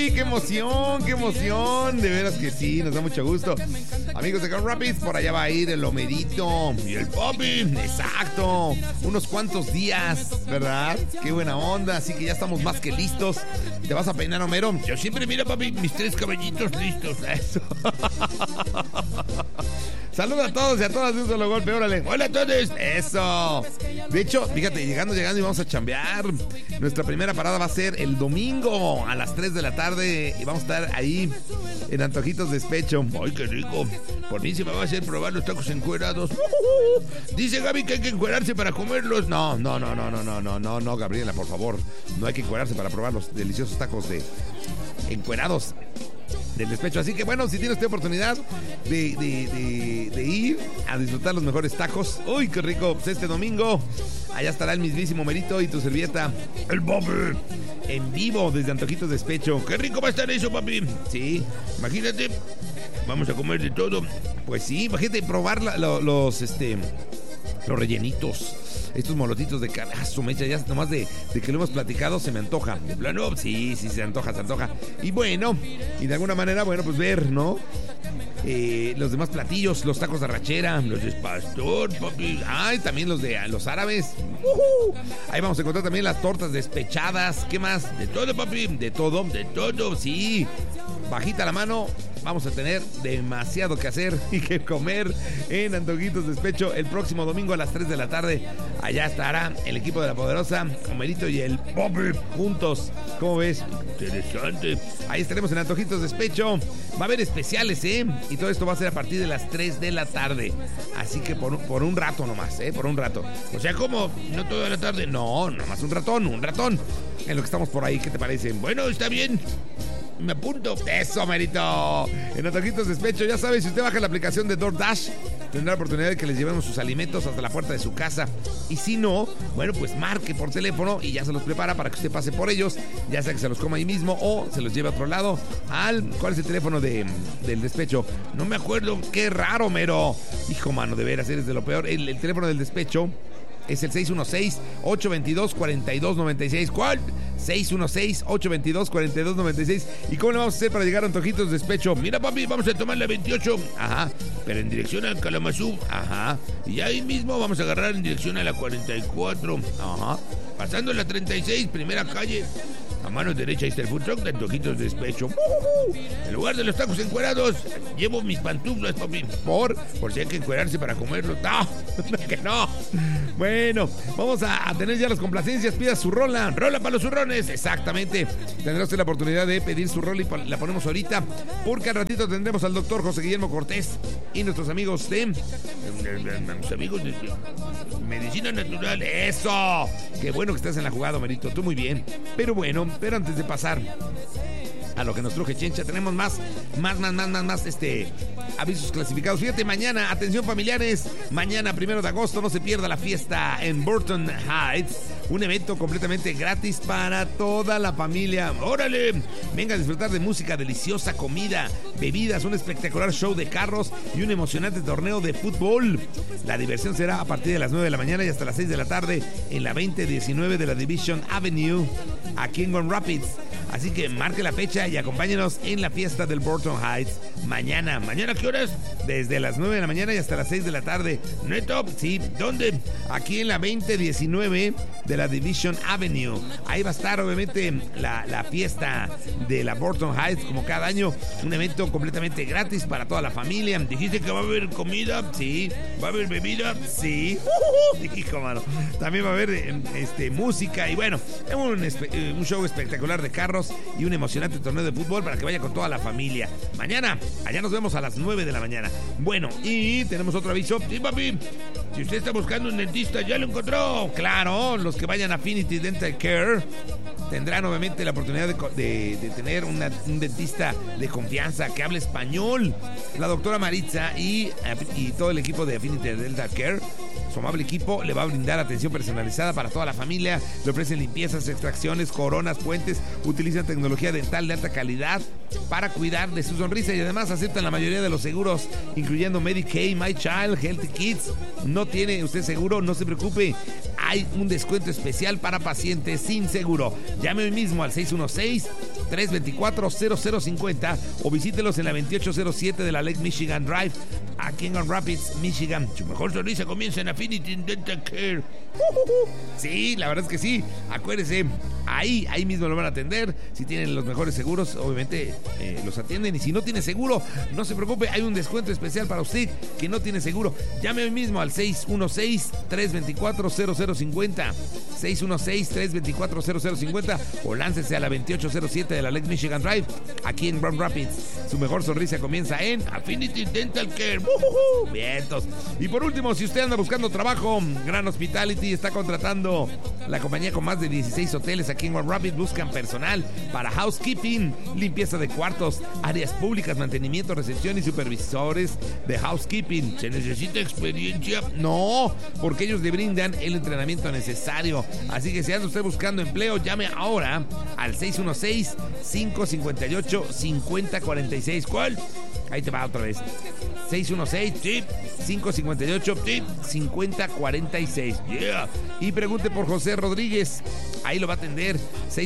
sí, qué emoción, qué emoción. De veras que sí, nos da mucho gusto. Amigos de Grand Rapids, por allá va a ir el Homerito y el Papi. Exacto, unos cuantos días, ¿verdad? Qué buena onda, así que ya estamos más que listos. ¿Te vas a peinar, Homero? Yo siempre, mira, papi, mis 3 caballitos listos. Eso. Saluda a todos y a todas de un solo golpe, órale. Hola a todos. Eso. De hecho, fíjate, llegando y vamos a chambear. Nuestra primera parada va a ser el domingo a las 3 de la tarde y vamos a estar ahí en Antojitos Despecho. Ay, qué rico. Por mí se me va a hacer probar los tacos encuerados. Dice Gaby que hay que encuerarse para comerlos. No, Gabriela, por favor. No hay que encuerarse para probar los deliciosos tacos de encuerados del Despecho. Así que bueno, si tiene usted oportunidad de ir a disfrutar los mejores tacos, uy, qué rico, pues este domingo allá estará el mismísimo Merito y tu servieta, el Papi, en vivo desde Antojitos Despecho. Qué rico va a estar eso, papi. Sí, imagínate, vamos a comer de todo. Pues sí, imagínate probar los rellenitos. Estos molotitos de carne, su mecha, ya nomás de que lo hemos platicado se me antoja. ¿De plano? Sí, se antoja. Y bueno, y de alguna manera, bueno, pues ver, ¿no? Los demás platillos, los tacos de arrachera, los de pastor, papi. Ay, también los de los árabes. Ahí vamos a encontrar también las tortas despechadas. ¿Qué más? De todo, papi. De todo, sí. Bajita la mano, vamos a tener demasiado que hacer y que comer en Antojitos Despecho el próximo domingo a las 3 de la tarde. Allá estará el equipo de La Poderosa, Homerito y el Papi juntos. ¿Cómo ves? Interesante. Ahí estaremos en Antojitos Despecho. Va a haber especiales, ¿eh? Y todo esto va a ser a partir de las 3 de la tarde. Así que por un rato nomás, ¿eh? Por un rato. O sea, ¿cómo? ¿No toda la tarde? No, nomás un ratón. En lo que estamos por ahí, ¿qué te parece? Bueno, está bien. Me apunto. Eso, Merito. En Antojitos Despecho, ya sabes, si usted baja la aplicación de DoorDash, tendrá la oportunidad de que les llevemos sus alimentos hasta la puerta de su casa. Y si no, bueno, pues marque por teléfono y ya se los prepara para que usted pase por ellos, ya sea que se los coma ahí mismo o se los lleve a otro lado. ¿Cuál es el teléfono del Despecho? No me acuerdo. Qué raro, Mero. Hijo, mano, de veras, eres de lo peor. El teléfono del Despecho es el 616-822-4296. ¿Cuál? 616-822-4296. ¿Y cómo le vamos a hacer para llegar a Antojitos Despecho? Mira, papi, vamos a tomar la 28. Ajá. Pero en dirección al Kalamazoo. Ajá. Y ahí mismo vamos a agarrar en dirección a la 44. Ajá. Pasando la 36, primera calle. A mano derecha está el food truck de Antojitos Despecho. En lugar de los tacos encuerados, llevo mis pantuflas, papi. ¿Por si hay que encuerarse para comerlos. No, que no. Bueno, vamos a tener ya las complacencias. Pida su rola. Rola para los zurrones. Exactamente. Tendrá usted la oportunidad de pedir su rola y la ponemos ahorita. Porque al ratito tendremos al doctor José Guillermo Cortés y nuestros amigos de... Mis amigos de Medicina Natural. ¡Eso! Qué bueno que estás en la jugada, Merito. Tú muy bien. Pero antes de pasar a lo que nos truje Chencha, tenemos más avisos clasificados. Fíjate, mañana, atención familiares, mañana 1 de agosto, no se pierda la fiesta en Burton Heights, un evento completamente gratis para toda la familia. ¡Órale! Venga a disfrutar de música deliciosa, comida, bebidas, un espectacular show de carros y un emocionante torneo de fútbol. La diversión será a partir de las 9 de la mañana y hasta las 6 de la tarde en la 2019 de la Division Avenue, aquí en Grand Rapids. Así que marque la fecha y acompáñenos en la fiesta del Burton Heights mañana. ¿Mañana qué horas? Desde las 9 de la mañana y hasta las 6 de la tarde. ¿Neto? Sí. ¿Dónde? Aquí en la 2019 de la Division Avenue. Ahí va a estar obviamente la fiesta de la Burton Heights, como cada año. Un evento completamente gratis para toda la familia. ¿Dijiste que va a haber comida? Sí. ¿Va a haber bebida? Sí. Hijo, mano. También va a haber música y bueno, un show espectacular de carros y un emocionante torneo de fútbol para que vaya con toda la familia. Mañana, allá nos vemos a las 9 de la mañana. Bueno, y tenemos otro aviso. Sí, papi. Si usted está buscando un dentista, ¿ya lo encontró? Claro, los que vayan a Affinity Dental Care tendrán obviamente la oportunidad de tener un dentista de confianza que hable español. La doctora Maritza y todo el equipo de Affinity Dental Care, su amable equipo, le va a brindar atención personalizada para toda la familia. Le ofrecen limpiezas, extracciones, coronas, puentes. Utilizan tecnología dental de alta calidad para cuidar de su sonrisa y además aceptan la mayoría de los seguros, incluyendo Medicaid, My Child, Healthy Kids. ¿No tiene usted seguro? No se preocupe. Hay un descuento especial para pacientes sin seguro. Llame hoy mismo al 324-0050 o visítelos en la 2807 de la Lake Michigan Drive, aquí en Grand Rapids, Michigan. Su mejor sonrisa comienza en Affinity Dental Care. Sí, la verdad es que sí. Acuérdese, ahí mismo lo van a atender. Si tienen los mejores seguros, obviamente los atienden. Y si no tiene seguro, no se preocupe, hay un descuento especial para usted que no tiene seguro. Llame hoy mismo al 616-324-0050. 616-324-0050 o láncese a la 2807 de la Lake Michigan Drive, aquí en Grand Rapids. Su mejor sonrisa comienza en Affinity Dental Care. Vientos. Y por último, si usted anda buscando trabajo, Gran Hospitality está contratando la compañía con más de 16 hoteles aquí en Grand Rapids. Buscan personal para housekeeping, limpieza de cuartos, áreas públicas, mantenimiento, recepción y supervisores de housekeeping. ¿Se necesita experiencia? No, porque ellos le brindan el entrenamiento necesario. Así que si anda usted buscando empleo, llame ahora al 616-558-5046. ¿Cuál? Ahí te va otra vez. 616-558-5046. Yeah. Y pregunte por José Rodríguez. Ahí lo va a atender.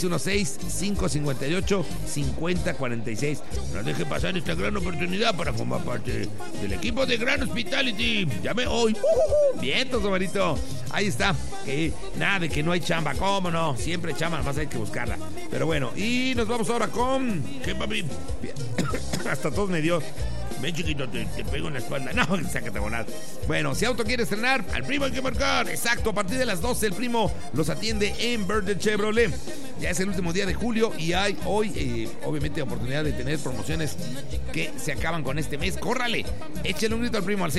616-558-5046. No deje pasar esta gran oportunidad para formar parte del equipo de Gran Hospitality. Llame hoy. Vientos, Omarito. Ahí está. Que nada de que no hay chamba. ¿Cómo no? Siempre hay chamba, más hay que buscarla. Pero bueno, y nos vamos ahora con... ¿Qué, papi? Hasta todos me dio... Ven, chiquito, te pego en la espalda. No, sácate a volar. Bueno, si auto quiere estrenar, al primo hay que marcar. Exacto, a partir de las 12 el primo los atiende en Verde Chevrolet. Ya es el último día de julio y hay hoy, obviamente, oportunidad de tener promociones que se acaban con este mes. ¡Córrale! Échale un grito al primo al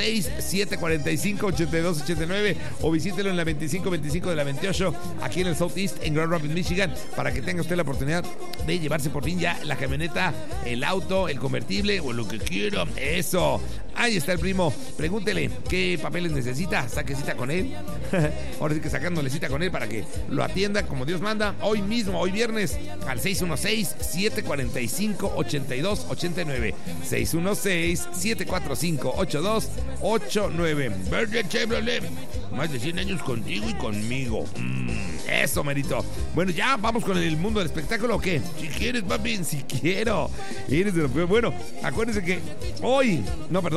616-745-8289 o visítelo en la 2525 de la 28, aquí en el Southeast, en Grand Rapids, Michigan, para que tenga usted la oportunidad de llevarse por fin ya la camioneta, el auto, el convertible o lo que quiera. Eso. Ahí está el primo. Pregúntele qué papeles necesita. Saque cita con él. Ahora sí que sacándole cita con él para que lo atienda como Dios manda. Hoy mismo, hoy viernes, al 616-745-8289. 616-745-8289. Verde Chevrolet. Más de 100 años contigo y conmigo. Eso, merito. Bueno, ya vamos con el mundo del espectáculo, ¿o qué? Si quieres, papi. Si quiero. Eres de lo peor. Bueno, acuérdense que hoy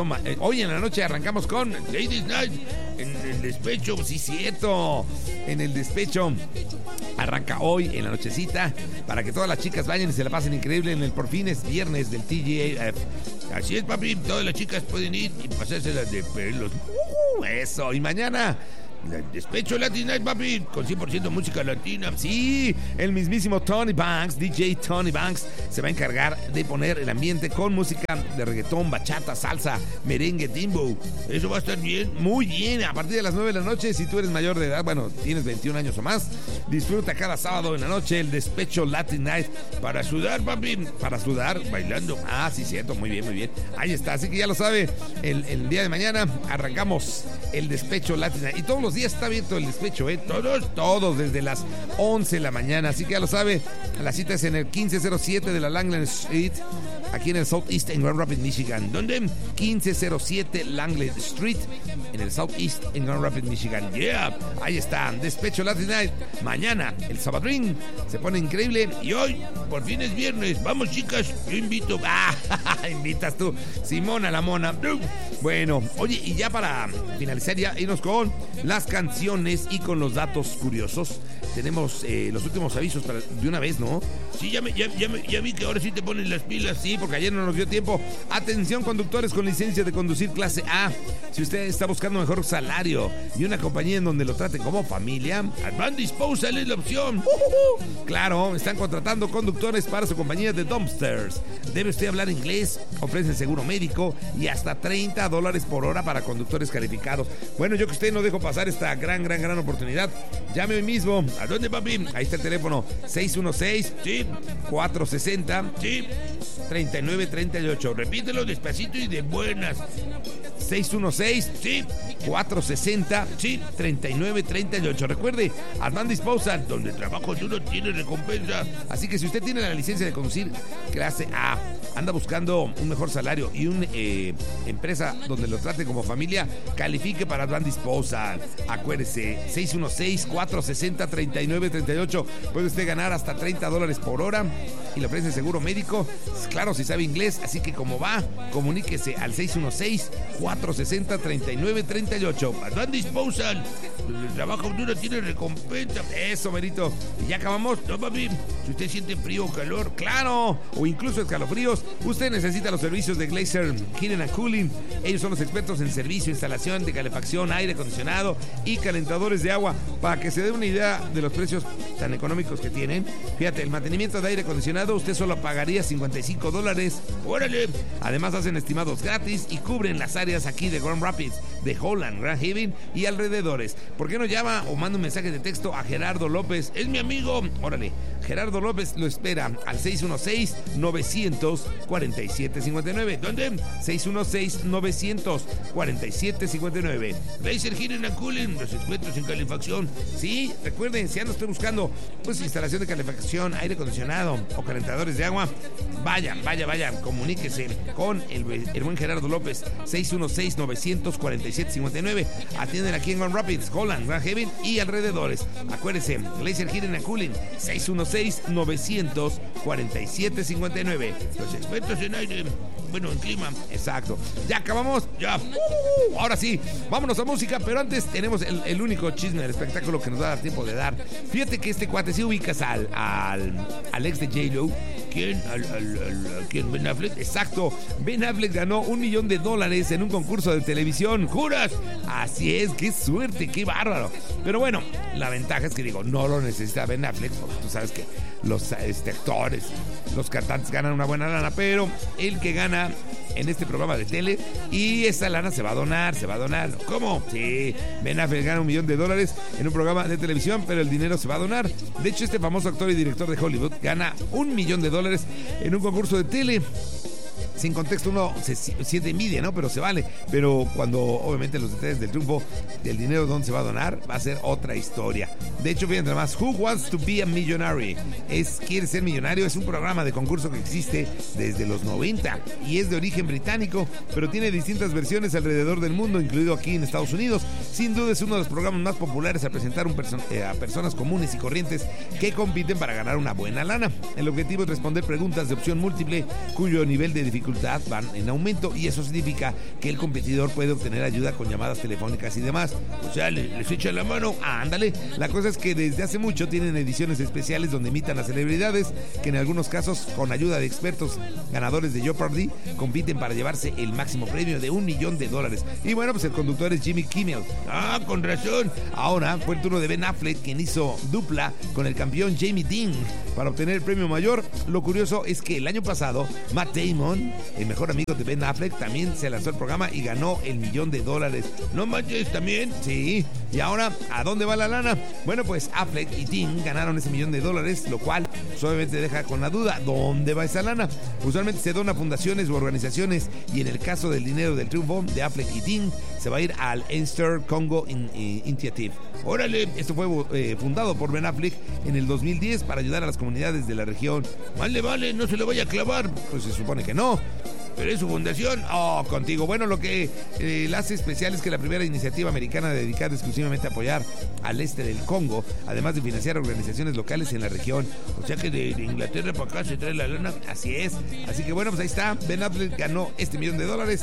en la noche arrancamos con Ladies Night en el despecho. Sí, cierto. En el despecho arranca hoy en la nochecita para que todas las chicas vayan y se la pasen increíble en el por fin es viernes del TGAF. Así es, papi. Todas las chicas pueden ir y pasárselas de pelos. Eso. Y mañana Despecho Latin Night, papi, con 100% música latina. Sí, el mismísimo Tony Banks, DJ Tony Banks, se va a encargar de poner el ambiente con música de reggaetón, bachata, salsa, merengue, timbo. Eso va a estar bien. Muy bien, a partir de las 9 de la noche, si tú eres mayor de edad, bueno, tienes 21 años o más, disfruta cada sábado en la noche el Despecho Latin Night. Para sudar, papi. Para sudar, bailando. Ah, sí, cierto, muy bien, muy bien. Ahí está, así que ya lo sabe, el día de mañana arrancamos el Despecho Latin Night. Y todos los días está abierto el despecho, todos desde las 11 de la mañana, así que ya lo sabe, la cita es en el 1507 de la Langland Street, aquí en el Southeast en Grand Rapids, Michigan. ¿Dónde? 1507 Langland Street en el Southeast en Grand Rapids, Michigan. Yeah, ahí está, Despecho Latin Night. Mañana el Sabadrín se pone increíble y hoy por fin es viernes. Vamos, chicas, yo invito. Invitas tú, Simona la mona. Bueno, oye, y ya para finalizar, ya irnos con las canciones y con los datos curiosos. Tenemos los últimos avisos de una vez, ¿no? Sí, ya vi que ahora sí te ponen las pilas. Sí, porque ayer no nos dio tiempo. Atención, conductores con licencia de conducir clase A. Si usted está buscando mejor salario y una compañía en donde lo traten como familia, Advanced Disposal es la opción. Claro, están contratando conductores para su compañía de dumpsters. Debe usted hablar inglés, ofrecen seguro médico y hasta $30 por hora para conductores calificados. Bueno, yo que usted no dejo pasar esta gran oportunidad. Llame hoy mismo. ¿A dónde, papi? Ahí está el teléfono 616-460-3938. Repítelo despacito y de buenas. 616, Sí, 460, sí. 3938. Recuerde, Advanced Disposal, Donde trabajo duro tiene recompensa. así que si usted tiene la licencia de conducir clase A, anda buscando un mejor salario y una empresa donde lo trate como familia, califique para Advanced Disposal. Acuérdese, 616-460-3938. Puede usted ganar hasta $30 por hora y le ofrece seguro médico. Claro, si sabe inglés, así que como va, comuníquese al 616-460-3938. Advanced Disposal. Donde trabajo duro tiene recompensa. Eso, merito. ¿Y ya acabamos? No, papi. Si usted siente frío o calor, Claro, o incluso escalofríos, usted necesita los servicios de Glacier Heating and Cooling. Ellos son los expertos en servicio, instalación de calefacción, aire acondicionado y calentadores de agua. Para que se dé una idea de los precios tan económicos que tienen, fíjate, el mantenimiento de aire acondicionado usted solo pagaría $55. órale. Además hacen estimados gratis y cubren las áreas aquí de Grand Rapids, de Holland, Grand Haven y alrededores. ¿Por qué no llama o manda un mensaje de texto a Gerardo López? Es mi amigo. Órale, Gerardo López lo espera al 616-947-59. ¿Dónde? 616-947-59. Glacier Heating and Cooling, los expertos en calefacción. Sí, recuerden, si anda usted buscando pues instalación de calefacción, aire acondicionado o calentadores de agua, vaya, comuníquese con el buen Gerardo López, 616-947-59. Atienden aquí en Grand Rapids, Holland, Grand Haven y alrededores. Acuérdese, Glacier Heating and Cooling, 616-947-59. Los expertos en aire, bueno, en clima. Exacto. ¿Ya acabamos? Ya. Ahora sí, vámonos a música, pero antes tenemos el único chisme del espectáculo que nos va a dar tiempo de dar. Fíjate que este cuate, si ubicas al ex de J-Lo. ¿Quién? ¿Quién? ¿Ben Affleck? Exacto, Ben Affleck ganó $1 millón en un concurso de televisión. ¿Juras? Así es, qué suerte, qué bárbaro. Pero bueno, la ventaja es que digo, no lo necesita Ben Affleck, porque tú sabes que los actores, los cantantes ganan una buena lana, pero el que gana en este programa de tele, y esa lana se va a donar. ¿Cómo? Sí, Ben Affleck gana $1 millón en un programa de televisión, pero el dinero se va a donar. De hecho, este famoso actor y director de Hollywood gana $1 millón en un concurso de tele. Sin contexto uno se siente envidia, ¿no? Pero se vale. Pero cuando obviamente los detalles del triunfo, del dinero donde se va a donar, va a ser otra historia. De hecho, fíjense más, Who Wants to Be a Millionaire? ¿Quiere ser millonario? Es un programa de concurso que existe desde los 90 y es de origen británico, pero tiene distintas versiones alrededor del mundo, incluido aquí en Estados Unidos. Sin duda es uno de los programas más populares a presentar a personas comunes y corrientes que compiten para ganar una buena lana. El objetivo es responder preguntas de opción múltiple cuyo nivel de dificultad van en aumento, y eso significa que el competidor puede obtener ayuda con llamadas telefónicas y demás. O sea, les echa la mano. Ándale, la cosa es que desde hace mucho tienen ediciones especiales donde imitan a celebridades que en algunos casos, con ayuda de expertos ganadores de Jeopardy, compiten para llevarse el máximo premio de $1 millón. Y bueno, pues el conductor es Jimmy Kimmel. Ah, con razón. Ahora fue el turno de Ben Affleck, quien hizo dupla con el campeón Jamie Dean para obtener el premio mayor. Lo curioso es que el año pasado Matt Damon, el mejor amigo de Ben Affleck, también se lanzó al programa y ganó $1 millón. ¿No manches también? Sí. Y ahora, ¿a dónde va la lana? Bueno, pues Affleck y Dean ganaron ese $1 millón, lo cual obviamente deja con la duda, ¿dónde va esa lana? Usualmente se dona a fundaciones u organizaciones, y en el caso del dinero del triunfo de Affleck y Dean, se va a ir al Eastern Congo Initiative. Órale. Esto fue fundado por Ben Affleck en el 2010 para ayudar a las comunidades de la región. Vale, no se lo vaya a clavar. Pues se supone que no. Pero es su fundación. Oh, contigo. Bueno, lo que la hace especial es que la primera iniciativa americana dedicada exclusivamente a apoyar al este del Congo, además de financiar organizaciones locales en la región. O sea que de Inglaterra para acá se trae la lana. Así es. Así que bueno, pues ahí está. Ben Affleck ganó este $1 millón.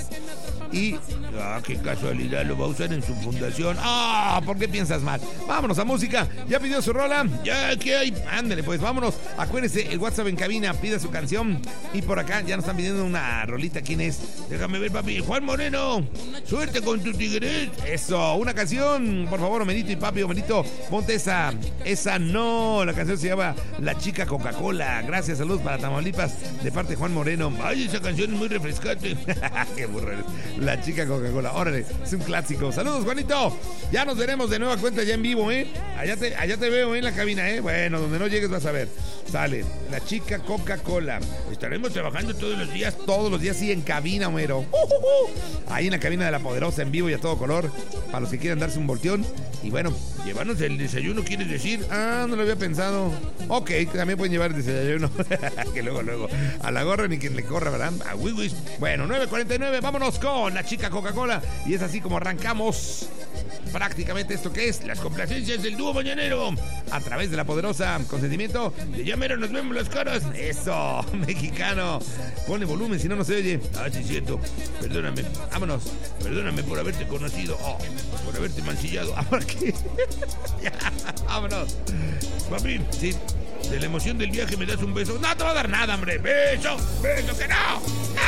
Y qué casualidad, lo va a usar en su fundación. ¿Por qué piensas mal? Vámonos a música. ¿Ya pidió su rola? Ya, ¿qué hay? Ándale, pues vámonos. Acuérdese, el WhatsApp en cabina, pida su canción. Y por acá ya nos están pidiendo una rolita. ¿Quién es? Déjame ver, papi. Juan Moreno. Suerte con tu tigres. Eso, una canción, por favor, Homerito y papi. Homerito, ponte esa no. La canción se llama La Chica Coca-Cola. Gracias, saludos para Tamaulipas, de parte de Juan Moreno. Ay, esa canción es muy refrescante. Qué burro eres. La chica Coca-Cola. Órale, es un clásico. Saludos, Juanito. Ya nos veremos de nueva cuenta ya en vivo, ¿eh? Allá te veo en la cabina, ¿eh? Bueno, donde no llegues vas a ver. Sale, la chica Coca-Cola. Estaremos trabajando todos los días. Todos los días, sí, en cabina, Homero. Ahí en la cabina de La Poderosa, en vivo y a todo color. Para los que quieran darse un volteón. Y bueno, llevarnos el desayuno, ¿quieres decir? Ah, no lo había pensado. Ok, también pueden llevar el desayuno. Que luego, a la gorra ni quien le corra, ¿verdad? A Wiwis. Bueno, 9:49, vámonos con la chica Coca-Cola. Y es así como arrancamos prácticamente esto que es las complacencias del dúo mañanero. A través de La Poderosa, con sentimiento de ya mero nos vemos las caras. Eso, mexicano. Ponle volumen, si no, no se oye. Ah, sí, cierto. Perdóname, vámonos. Perdóname por haberte conocido. Oh, por haberte mancillado. ¿Ahora qué? Ya, vámonos. Papi, sí. De la emoción del viaje me das un beso. No te va a dar nada, hombre. Beso, que no.